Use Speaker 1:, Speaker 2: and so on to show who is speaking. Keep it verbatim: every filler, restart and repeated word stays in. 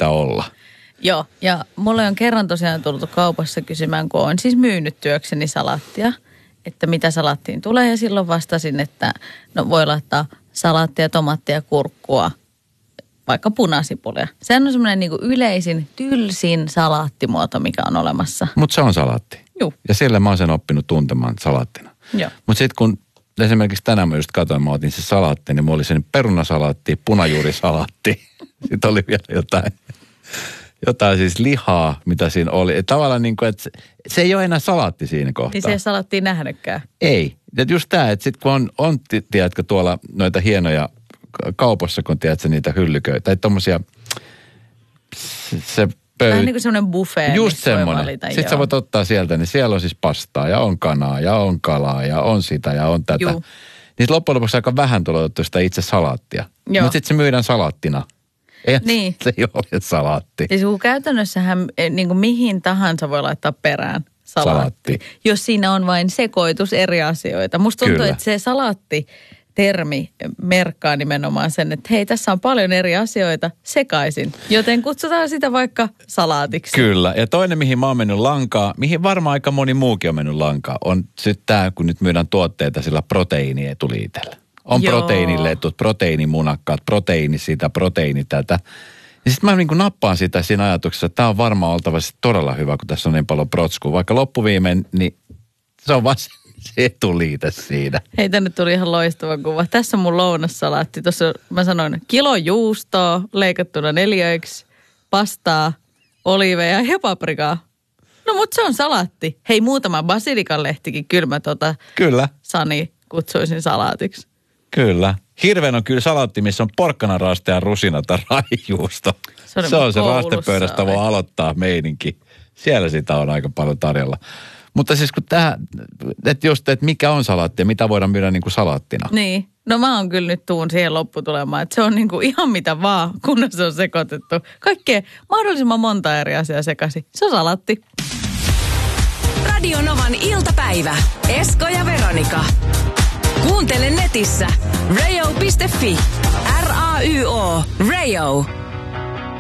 Speaker 1: mitä olla.
Speaker 2: Joo, ja mulle on kerran tosiaan tullut kaupassa kysymään, kun olen siis myynyt työkseni salaattia, että mitä salaattiin tulee. Ja silloin vastasin, että no voi laittaa salaattia, tomaattia, kurkkua, vaikka punasipulia. Sehän on semmoinen niin kuin yleisin, tylsin salaattimuoto, mikä on olemassa.
Speaker 1: Mutta se on salaatti.
Speaker 2: Joo.
Speaker 1: Ja sillä mä oon sen oppinut tuntemaan salaattina.
Speaker 2: Joo.
Speaker 1: Mutta sitten kun esimerkiksi tänään mä just katsoin, mä otin se salaatti, niin mulla oli sen perunasalaatti, punajuurisalaatti. Sitten oli vielä jotain, jotain siis lihaa, mitä siinä oli. Et tavallaan niin kuin, että se, se ei ole enää salaatti siinä kohtaa.
Speaker 2: Niin se ei salaattia nähnytkään.
Speaker 1: Ei. Ja just tämä, että sitten kun on, on, tiedätkö, tuolla noita hienoja kaupassa, kun tiedätkö niitä hyllyköitä, tai tommosia, se pöytä.
Speaker 2: Vähän niin kuin semmoinen buffet.
Speaker 1: Just semmoinen. Sitten joo. Sä voit ottaa sieltä, niin siellä on siis pastaa ja on kanaa ja on kalaa ja on sitä ja on tätä. Juu. Niin loppujen lopuksi aika vähän tulee ottaa sitä itse salaattia. Mutta sitten se myydään salaattina. Ei, niin. Se ei ole salaatti.
Speaker 2: Siis käytännössähän niin kuin mihin tahansa voi laittaa perään salaatti, salaatti, jos siinä on vain sekoitus eri asioita. Musta tuntuu, Kyllä. että se salaatti termi merkkaa nimenomaan sen, että hei, tässä on paljon eri asioita sekaisin, joten kutsutaan sitä vaikka salaatiksi.
Speaker 1: Kyllä, ja toinen, mihin mä oon mennyt lankaa, mihin varmaan aika moni muukin on mennyt lankaa, on sitten tämä, kun nyt myydään tuotteita sillä proteiinietuliitellä. On Joo. proteiiniletut, proteiinimunakkaat, proteiini sitä, proteiini tätä. Ja sitten mä niin kuin nappaan sitä siinä ajatuksessa, että tämä on varmaan oltava todella hyvä, kun tässä on niin paljon protskua. Vaikka loppuviimein, niin se on vaan se etuliite siinä.
Speaker 2: Hei, tänne tuli ihan loistava kuva. Tässä on mun lounassalaatti. Tuossa mä sanoin kilo juustoa leikattuna neljöiksi, pastaa, oliiveja ja paprikaa. No mut se on salaatti. Hei, muutama basilikan lehtikin kylmä tota.
Speaker 1: Kyllä.
Speaker 2: Sani kutsuisin salaatiksi.
Speaker 1: Kyllä. Hirveän on kyllä salaatti, missä on porkkanaraasta ja rusina tai raijuusto. Se on se, on se rastepöydästä voi aloittaa meininki. Siellä sitä on aika paljon tarjolla. Mutta siis kun tämä, että just, että mikä on salaatti ja mitä voidaan myydä niin kuin salaattina.
Speaker 2: Niin. No mä oon kyllä nyt tuun siihen lopputulemaan, että se on niin kuin ihan mitä vaan, kun se on sekoitettu. Kaikkea mahdollisimman monta eri asiaa sekaisin. Se on salaatti.
Speaker 3: Radio Novan iltapäivä. Esko ja Veronika. Kuuntele netissä radio piste fi. R A Y O. Radio.